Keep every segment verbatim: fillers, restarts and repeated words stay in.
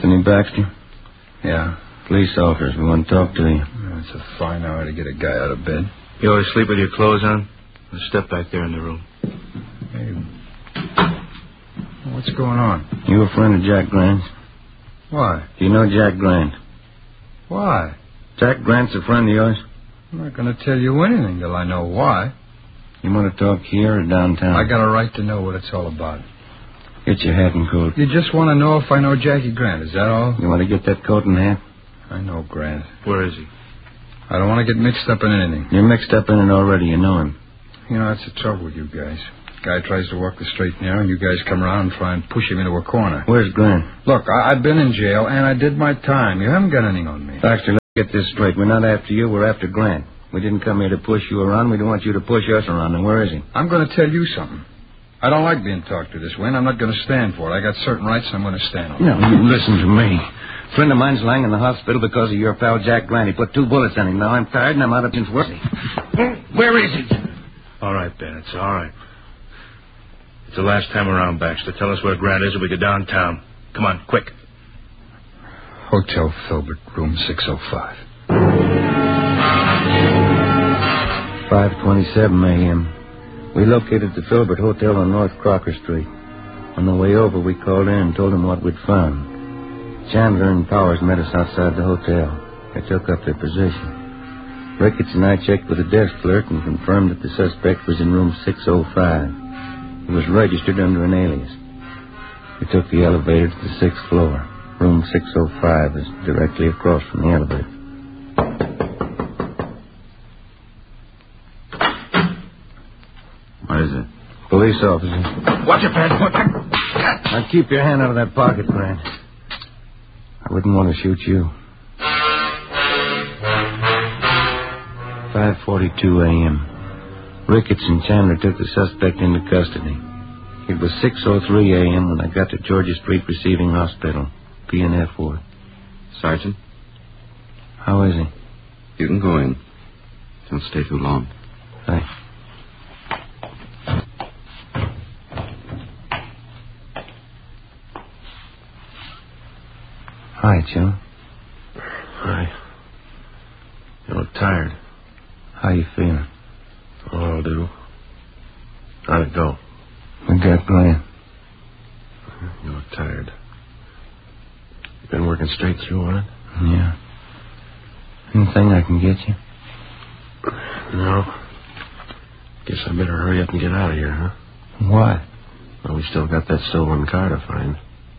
Anthony Baxter? Yeah. Police officers, we want to talk to you. Yeah, it's a fine hour to get a guy out of bed. You always sleep with your clothes on? Let's step back there in the room. Hey. What's going on? You a friend of Jack Grant's? Why? Do you know Jack Grant? Why? Jack Grant's a friend of yours? I'm not going to tell you anything till I know why. You want to talk here or downtown? I got a right to know what it's all about. Get your hat and coat. You just want to know if I know Jackie Grant, is that all? You want to get that coat and hat? I know Grant. Where is he? I don't want to get mixed up in anything. You're mixed up in it already, you know him. You know, that's the trouble with you guys. Guy tries to walk the straight and narrow, and you guys come around and try and push him into a corner. Where's Grant? Look, I- I've been in jail, and I did my time. You haven't got anything on me. Baxter, let's get this straight. We're not after you, we're after Grant. We didn't come here to push you around. We don't want you to push us around. And where is he? I'm going to tell you something. I don't like being talked to this way, and I'm not going to stand for it. I got certain rights, and I'm going to stand on them. No, you listen to me. A friend of mine's lying in the hospital because of your pal Jack Grant. He put two bullets in him. Now I'm tired, and I'm out of since work. Where is he? All right, Ben, it's all right. It's the last time around, Baxter. Tell us where Grant is, and we go downtown. Come on, quick. Hotel Filbert, room six oh five. five twenty-seven a.m. We located the Filbert Hotel on North Crocker Street. On the way over, we called in and told them what we'd found. Chandler and Powers met us outside the hotel. They took up their position. Ricketts and I checked with the desk clerk and confirmed that the suspect was in room six oh five. He was registered under an alias. We took the elevator to the sixth floor. Room six oh five is directly across from the elevator. What is it? Police officer. Watch your pants. Now keep your hand out of that pocket, Grant. I wouldn't want to shoot you. five forty-two a.m. Ricketts and Chandler took the suspect into custody. It was six oh three a.m. when I got to Georgia Street Receiving Hospital, P and F ward. Sergeant? How is he? You can go in. Don't stay too long. Thanks. Hi, Joe. Hi. You look tired. How you feeling? Oh, I'll do. How'd it go? We got Grant. You look tired. You been working straight through on it? Yeah. Anything I can get you? No. Guess I better hurry up and get out of here, huh? Why? Well, we still got that stolen car to find.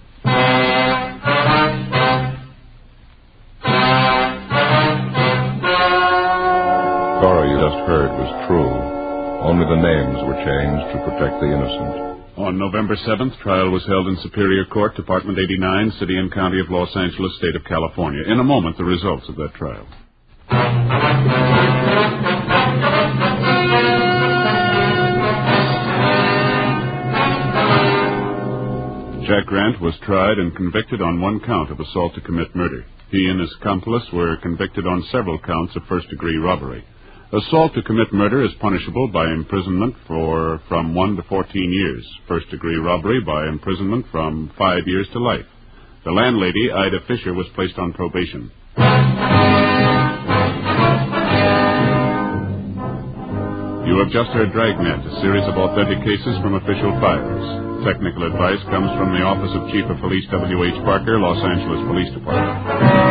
Story you just heard was true. Only the names were changed to protect the innocent. On November seventh, trial was held in Superior Court, Department eighty-nine, City and County of Los Angeles, State of California. In a moment, the results of that trial. Jack Grant was tried and convicted on one count of assault to commit murder. He and his accomplice were convicted on several counts of first-degree robbery. Assault to commit murder is punishable by imprisonment for from one to fourteen years. First-degree robbery by imprisonment from five years to life. The landlady, Ida Fisher, was placed on probation. You have just heard Dragnet, a series of authentic cases from official files. Technical advice comes from the Office of Chief of Police W H Parker, Los Angeles Police Department.